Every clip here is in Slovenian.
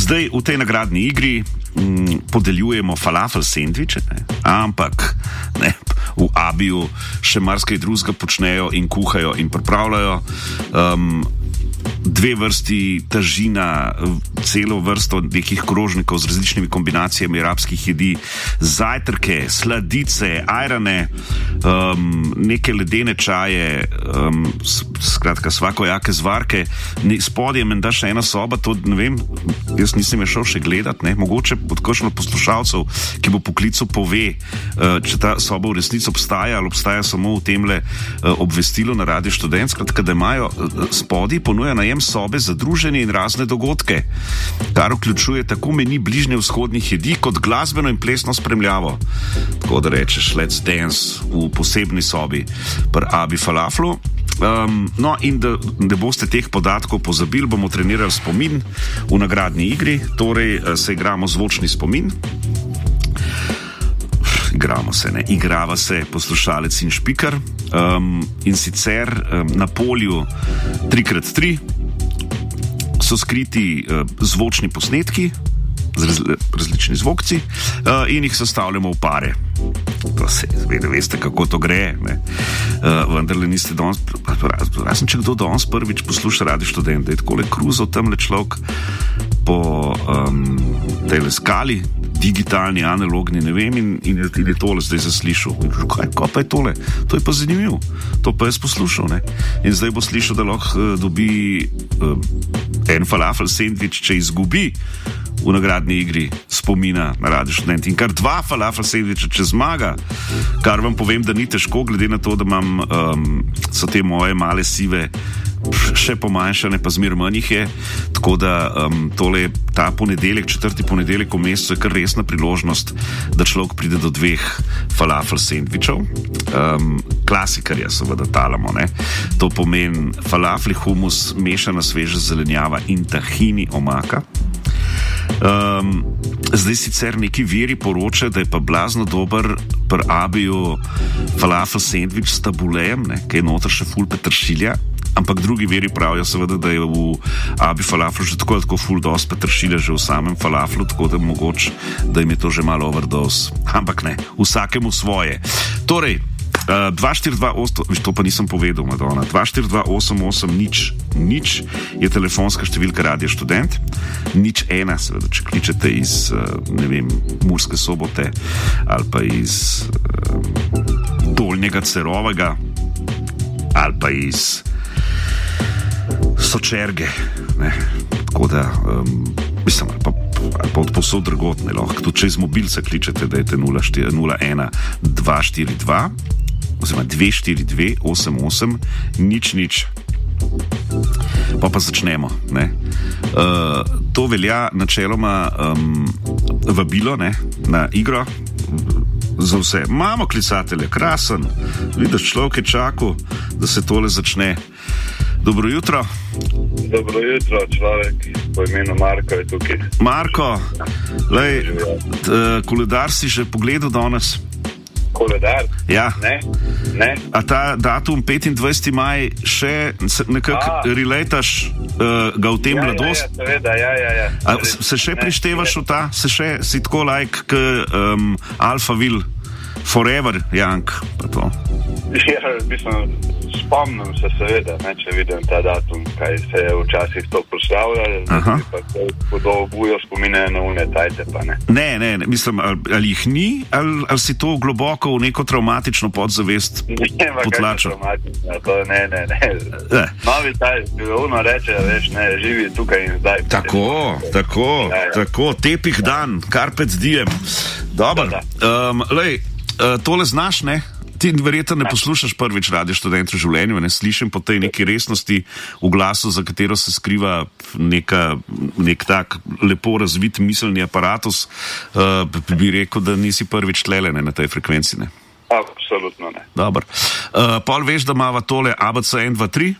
zdaj v tej nagradni igri podeljujemo falafel sendviče, ampak ne, v Abiju še marsikaj drugega počnejo in kuhajo in pripravljajo. Dve vrsti tažina, celo vrsto nekih krožnikov z različnimi kombinacijami arabskih jedi, zajtrke, sladice, ajrane, neke ledene čaje, skratka svakojake zvarke. Spodaj je menda še ena soba, to ne vem, jaz nisem je šel še gledat, ne, mogoče pod kakšno poslušalcev, ki bo poklical, pove, če ta soba v resnici obstaja ali obstaja samo v temle obvestilu na Radio Študent, skratka, da imajo spodaj ponuja najem sobe za druženje in razne dogodke, kar vključuje tako meni bližnje vzhodnih jedi kot glasbeno in plesno spremljavo. Tako da rečeš let's dance v posebni sobi pri Abi Falaflu. No in da ne boste teh podatkov pozabili, bomo trenirali spomin v nagradni igri, torej se igramo zvočni spomin. Igrava se poslušalec in špiker, in sicer na polju 3x3 so skriti zvočni posnetki z različni zvokci in jih sestavljamo v pare. To se veste, kako to gre, ne? Vendarle niste danes, razen če kdo danes prvič posluša Radio Študent, da je takole kruzal tamle človek po tej skali, digitalni, analogni, ne vem, in je tole zdaj zaslišal. Kaj pa je tole? To je pa zanimivo. To pa je poslušal, ne? In zdaj bo slišal, da lahko dobi en falafel sendvič, če izgubi v nagradni igri spomina na Radio Študent. In kar 2 falafel sendviča, če zmaga, kar vam povem, da ni težko, glede na to, da so te moje male sive še pomanjšane, pa zmer manj jih je, tako da ta ponedeljek, 4. ponedeljek v mesecu je kar resna priložnost, da človek pride do 2 falafel sendvičev. Klasikarja seveda talamo, ne. To pomeni falafli, humus, mešana sveža zelenjava in tahini omaka. Zdaj sicer neki viri poročajo, da je pa blazno dober pri Abiju falafel sendvič s tabulejem, ne, ki je noter še ful peteršilja, ampak drugi viri pravijo seveda, da je v Abi falaflu že tako ful dosti peteršilja že v samem falaflu, tako da mogoče, da jim je to že malo overdose. Ampak ne, vsakemu svoje. Torej, 2428, to pa nisem povedal, Madonna, 242880 je telefonska številka Radio Študent, 01, seveda, če kličete iz, ne vem, Murske Sobote ali pa iz Dolnjega Cerovega ali pa iz Sočerge, ne, tako da mislim, ali pa od posod drugod, ne, lahko tudi če iz mobilca kličete, da je 01 242 oziroma 242 88 nič. Pa začnemo, ne. To velja načeloma vabilo, ne, na igro za vse. Imamo klicatelje, krasen, vidiš, človek je čakal, da se tole začne. Dobro jutro. Dobro jutro, človek po imenu Marko je tukaj. Marko, lej, koledar si že pogledal danes? Koledar? Ja. Ne. A ta datum 25. maj še nekako relataš ga v tem mladost? Ja, seveda, ja. A se še prištevaš v ta? Se še si tako like k Alphaville Forever, Jank, pa to? Ja, mislim, spomnim se seveda, ne, če vidim ta datum, kaj se je včasih to proslavljalo, pa se podobujo spomine na une tajte, pa ne. Ne, mislim, ali jih ni, ali si to globoko v neko traumatično podzavest potlačil? Ne, Novi taj, ono reče, veš, ne, živi tukaj in zdaj. Tako, tepih dan, carpe diem. Dobro, lej, tole znaš, ne? Ti verjetno ne poslušaš prvič Radio Študent v življenju, ne slišim po tej neki resnosti v glasu, za katero se skriva nek tak lepo razvit miselni aparatus, bi rekel, da nisi prvič tlele, ne, na tej frekvenci, ne? Absolutno ne. Dobar. Pol veš, da imava tole ABC 1, 2,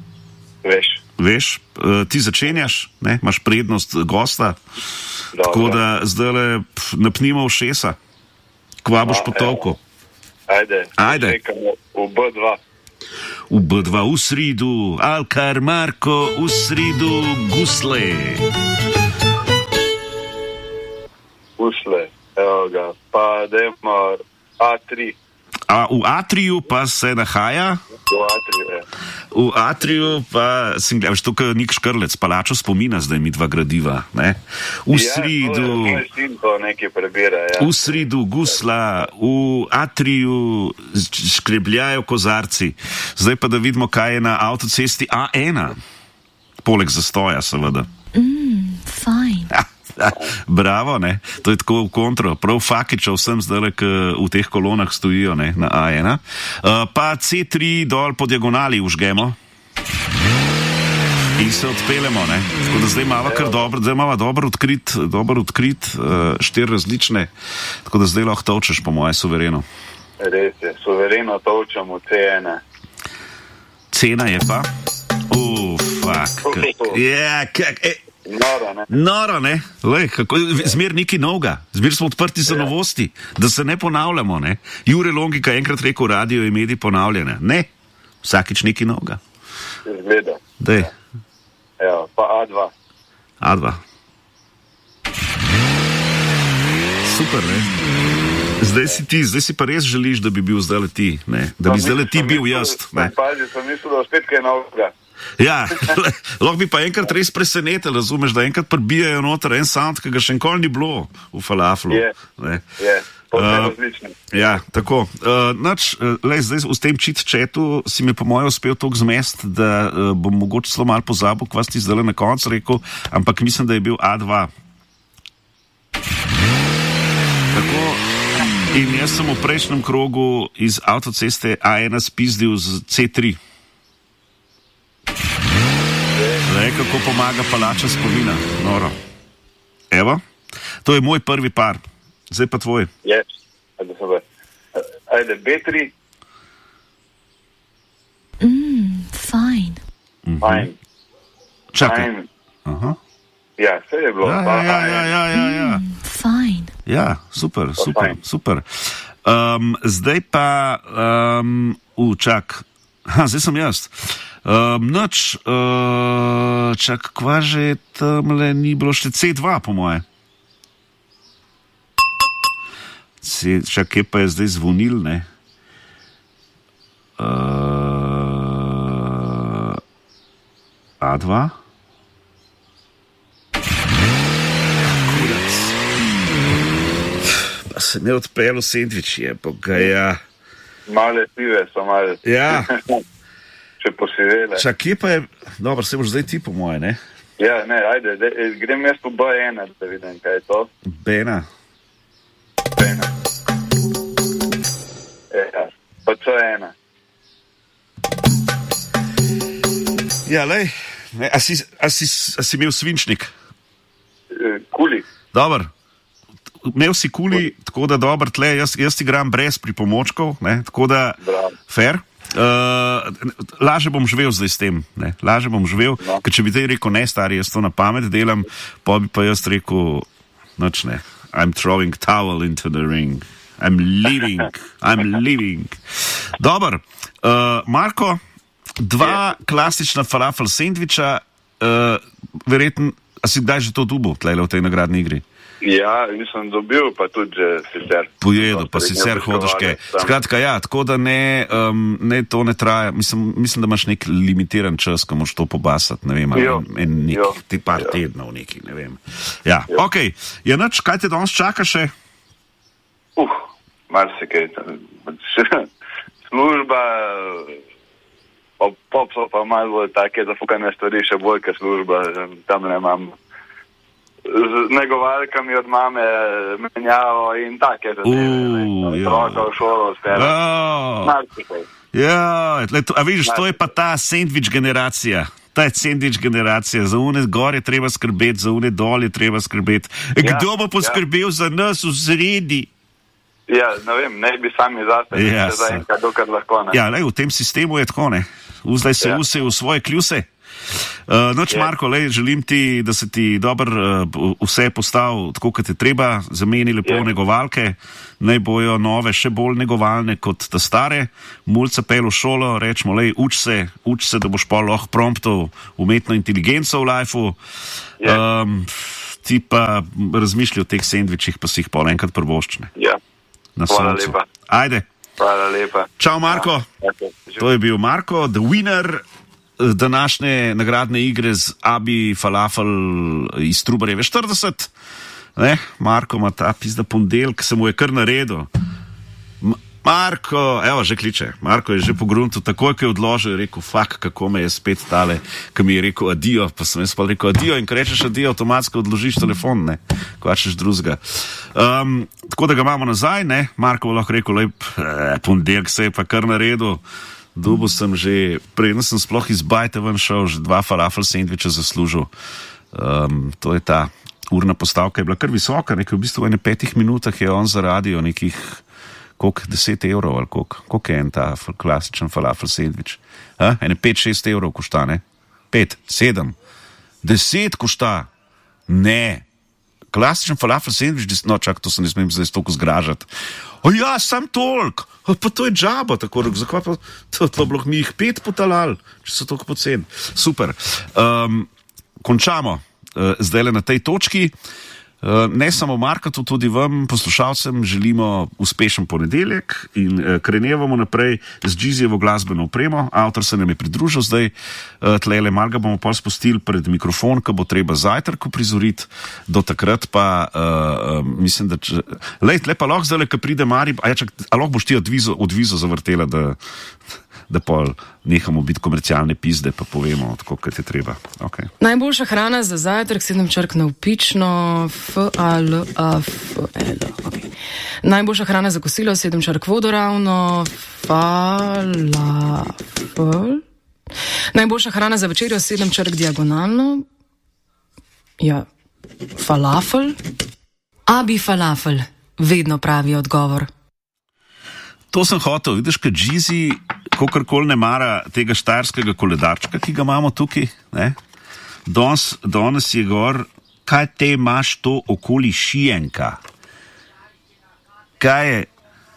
3? Veš, ti začenjaš, ne, imaš prednost gosta, tako da zdajle napnimo ušesa, kva boš potolko. Ajde. V B2. V B2 v sridu, Alkar Marko v sridu gusle. gusle, evo ga, pa dajmo A3. A v atriju pa se nahaja? V atriju pa, sem gledal, što je Nik Škrlec, palačo spomina, zdaj mi dva gradiva, ne? V sredu... Ja, moj sin to nekaj prebira, ja. V sredu gusla, v atriju škrebljajo kozarci. Zdaj pa da vidimo, kaj je na avtocesti A1. Poleg zastoja, seveda. Fajn. Bravo, ne? To je tako v kontro. Prav fakičal sem zdaj, v teh kolonah stojijo, ne? Na A1. Pa C3 dol po diagonali užgemo in se odpeljemo, ne? Tako da zdaj imamo kar dobro odkrit, 4 različne, tako da zdaj lahko tolčeš, po moje, suvereno. Res je, suvereno tolčemo C1. Cena je pa? Noro, ne? Lej, zmer neki novega, zmer smo odprti za novosti, da se ne ponavljamo, ne? Jure Longika je enkrat rekel, radio in mediji ponavljene. Ne, vsakič neki novega. Zgleda. Dej. Evo, pa A2. A2. Super, ne? Zdaj si pa res želiš, da bi bil zdaj ti, ne? Da bi zdaj ti bil jaz, ne? Sem mislil, da spet kaj novega. Ja, lahko bi pa enkrat res presenetil, razumeš, da enkrat pribijajo noter en sound, ki ga še nikoli ni bilo v falaflu. Ja, tako. Zdaj v tem chit-chatu si mi po moje uspel toliko zmest, da bom mogoče zelo malo pozabil, kva si zdaj na koncu rekel, ampak mislim, da je bil A2. Tako, in jaz sem v prejšnjem krogu iz avtoceste A1 spizdil z C3. Zdaj, kako pomaga palača spomina. Noro. Evo, to je moj prvi par. Zdaj pa tvoj. Je, ajde, B3. Fajn. Fajn. Čakaj. Ja, vse je bilo. Ja. Fajn. Ja, super. Zdaj pa, zdaj sem jaz. Kva že tamle ni bilo še C2, po moje. Kje pa je zdaj zvonil, ne? A2? Kurac. Pa se ne odpelo sendvič, je pa ga, ja. Male pive so male. Ja. Če posivele. Kje pa je... Dobro, se boš zdaj ti, po moje, ne? Ja, ne, ajde, grem jaz po B1, da vidim, kaj je to. B1. Ja, pa C1. Ja, lej, a si imel svinčnik? Kuli. Dobar. Imel si kuli, tako da dober tle, jaz igram brez pripomočkov, ne, tako da fair. Laže bom živel zdaj s tem, ne? Laže bom živel, ker če bi te rekel, ne stari, jaz to na pamet delam, pa bi pa jaz rekel, noč ne, I'm throwing towel into the ring, I'm leaving. Dobar, Marko, 2 klasična falafel sendviča, verjetno, a si kdaj že to dubo, tlele v tej nagradni igri? Ja, nisem dobil, pa tudi že sicer. Pojedo, pa sicer hodiš kaj. Skratka, ja, tako da ne, to ne traja. Mislim, da imaš nek limitiran čas, ko moraš to pobasati, ne vem, ti par tednov neki, ne vem. Ja, okej. Ja, nič, kaj te danes čaka še? Marsikaj. Služba, pop so pa malo bolj take zafukane stvari, še bolj, ker služba, tam ne imam. Z negovalkami od mame menjavo in take zadeve. Otroka v šolo, marsikaj. Ja, a vidiš, to je pa ta sandvič generacija. Ta je sandvič generacija. Za une gor je treba skrbeti, za une dol je treba skrbeti. Kdo bo poskrbel za nas v sredi? Ja, ne vem, ne bi sami zase, dokaj lahko, ne. Ja, v tem sistemu je tako, ne. Zdaj se vse v svoje kljuse. Noč, Marko, želim ti, da se ti dobro vse postavi tako, kot je treba, zameni lepo negovalke, naj bojo nove še bolj negovalne kot ta stare, mulca pel v šolo, rečemo, uč se, da boš pa lahko promptov umetno inteligenco v lifeu. ti pa razmišljaj o teh sendvičih, pa si jih pol enkrat prvoščne. Ja. Hvala lepa. Ajde. Hvala lepa. Čau, Marko. Ja, to je bil Marko, the winner današnje nagradne igre z Abi Falafel iz Trubarjeve 40. Ne? Marko ima ta pizda ponedeljek, se mu je kar naredil. Marko, evo, že kliče. Marko je že po gruntu, takoj, ko je odložil, je rekel, fak, kako me je spet tale, ko mi je rekel adijo, pa sem jaz pa rekel adijo in ko rečeš adijo, avtomatsko odložiš telefon, ne, ko hočeš drugega. Tako da ga imamo nazaj, ne, Marko bo lahko rekel, lep, ponedeljek se je pa kar naredil, dobil sem že, preden sem sploh iz bajte ven šel, že 2 falafel sendviča zaslužil. To je ta urna postavka, je bila kar visoka, nekaj v bistvu v 5 minutah je on za radio nekih koliko, 10 evrov ali koliko je en ta klasičen falafel sendvič? 5-6 evrov košta, ne? 5, 7, 10 košta? Ne. Klasičen falafel sendvič, no čak, to se ne smem zdaj toliko zgražati. O ja, sam toliko, pa to je džaba, tako, zakaj pa to bilo mi jih 5 potalal, če so toliko pocen. Super. Končamo zdaj na tej točki. Ne samo Markatu, tudi vam, poslušalcem, želimo uspešen ponedeljek in krenevamo naprej z Džizijevo glasbeno opremo. Avtor se nam je pridružil zdaj, tlele mal ga bomo pol spustili pred mikrofon, ko bo treba zajtrko prizoriti, do takrat pa mislim, da tle pa lahko zdaj, ko pride Mari, a lahko boš ti odvizo zavrtela, da pol nehamo biti komercialne pizde, pa povemo, tako, kot je treba. Okay. Najboljša hrana za zajtrk, 7 črk navpično, F-A-L-A-F-L. Okay. Najboljša hrana za kosilo, 7 črk vodoravno, falafel. Najboljša hrana za večerjo, 7 črk diagonalno, ja, falafel. Abi falafel, vedno pravi odgovor. To sem hotel, vidiš, kad Džizi kakorkoli ne mara tega štajerskega koledarčka, ki ga imamo tukaj, ne? Danes je gor, kaj te imaš to okoli šijenka? Kaj je?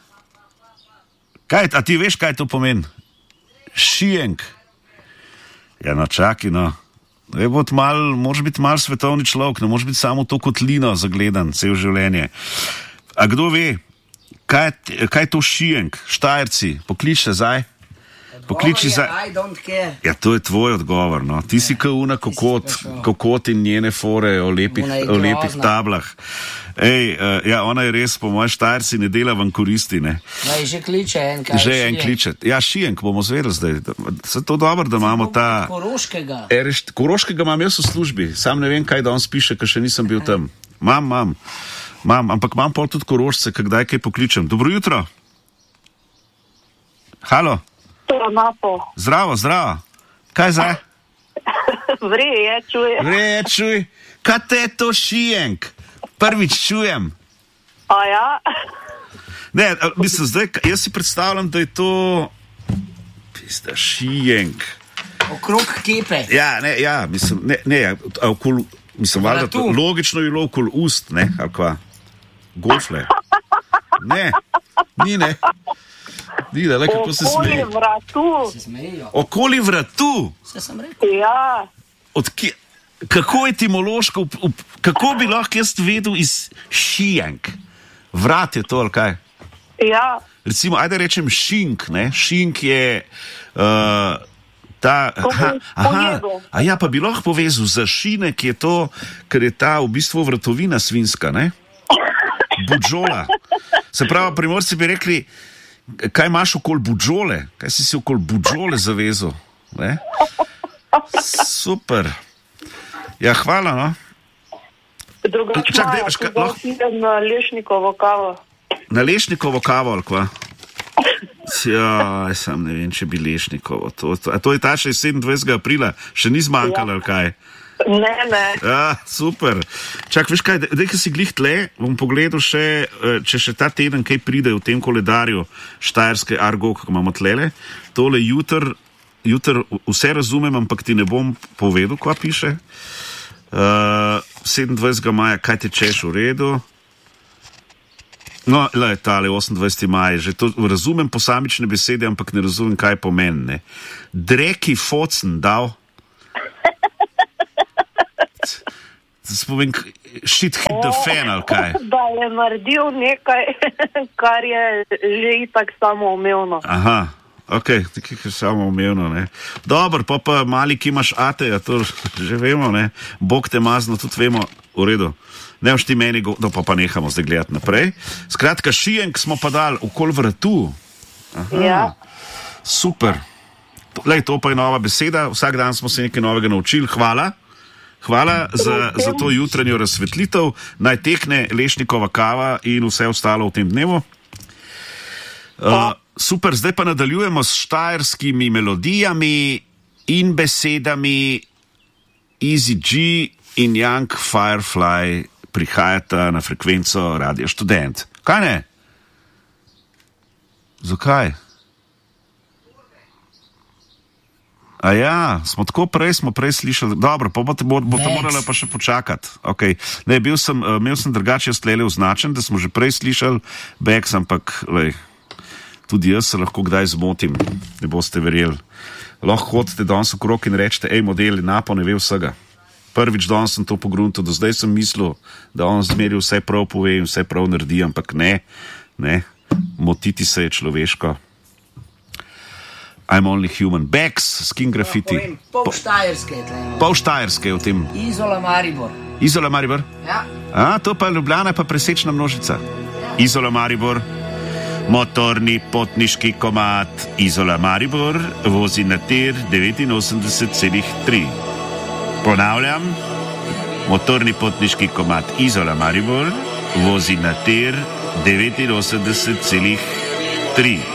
A ti veš, kaj to pomeni? Šijenk. Ja, no, čaki, no. Moraš biti mal svetovni človek, ne moraš biti samo to kotlino zagledan, cel življenje. A kdo ve? Kaj je to šijenk? Štajerci, poklič se zdaj. Pokliči za... I don't care. Ja, to je tvoj odgovor, no. Ti si kao una kokot in njene fore o lepih tablah. Ej, ja, ona je res, po moje Štajerci ne dela vam koristi, ne. Že kliče en, kaj že en kliče. Ja, šijenk bomo zvedeli zdaj. Se to dobro, da imamo ta... Koroškega. Koroškega imam jaz v službi. Sam ne vem, kaj danes piše, ker še nisem bil tam. Imam, ampak imam pol tudi Korošce, kdaj kaj pokličem. Dobro jutro. Halo. Zdravo. Kaj zdaj? Vreje, čuj. Kaj te je to šijenk? Prvič čujem. A ja? Ne, mislim, zdaj, jaz si predstavljam, da je to pizda šijenk. Okrog kepe. Ja, mislim, valjda, logično je bilo okoli ust, ne, ali kva? Golfle. Ne, ni, ne. Vidi, le, kako se smeji. Okoli vratu. Okoli vratu? Se sem rekel. Ja. Kako etimološko, kako bi lahko jaz vedel iz šijenk? Vrat je to, ali kaj? Ja. Recimo, ajde rečem šink, ne? Šink je ta... ja, pa bi lahko povezal za šinek je to, ker je ta v bistvu vratovina svinska, ne? Budžola. Se pravi, Primorci bi rekli, kaj imaš okoli budžole? Kaj si okoli budžole zavezal? Ne? Super. Ja, hvala, no. Drugače lahko idem na Lešnikovo kavo. Na Lešnikovo kavo, ali kva? Ja, sam ne vem, če bi Lešnikovo. To je ta še 27. aprila, še ni zmanjkalo, ali kaj? Ne. Ja, super. Čak, veš kaj, dej, ki si glih tle, bom pogledal še, če še ta teden kaj pride v tem koledarju Štajerske Argo, kako imamo tlele. Tole jutr vse razumem, ampak ti ne bom povedal, kva piše. 27. maja, kaj tečeš v redu? No, tale 28. maj, že to razumem posamične besede, ampak ne razumem, kaj pomeni, ne. Dreki focen dal. Spomnim, shit hit the fan, ali kaj? Da je naredil nekaj, kar je že itak samoumevno. Aha, ok, nekaj je samoumevno, ne. Dobro, pa mali, ki imaš ateja, to že vemo, ne. Bog te mazno, tudi vemo, v redu. Ne boš ti meni, no pa nehamo zdaj gledati naprej. Skratka, šijenk smo pa dali okoli vratu. Aha, Ja. super. Lej, to pa je nova beseda, vsak dan smo se nekaj novega naučili, hvala. Hvala za to jutranjo razsvetlitev, naj tekne Lešnikova kava in vse ostalo v tem dnevu. Super, zdaj pa nadaljujemo s štajerskimi melodijami in besedami. Easy G in Young Firefly prihajata na frekvenco Radia Študent. Kaj ne? Zakaj? A ja, smo prej slišali. Dobro, pa boste morali pa še počakati. Okay. Ne, imel sem drugače tlele označen, da smo že prej slišali Backs, ampak lej, tudi jaz se lahko kdaj zmotim, ne boste verjeli. Lahko hodite danes okrog in rečete, model Napo ne ve vsega. Prvič danes sem to pogruntil, do zdaj sem mislil, da on zmeri vse prav pove in vse prav naredi, ampak ne, motiti se je človeško. I'm only human. Backs, Skin Graffiti. Pol Štajerske je tle. Pol Štajerske je v tem. Izola Maribor. Izola Maribor? Ja. To pa Ljubljana, pa presečna množica. Izola Maribor, motorni potniški komad Izola Maribor vozi na tir 89,3. Ponavljam, motorni potniški komad Izola Maribor vozi na tir 89,3.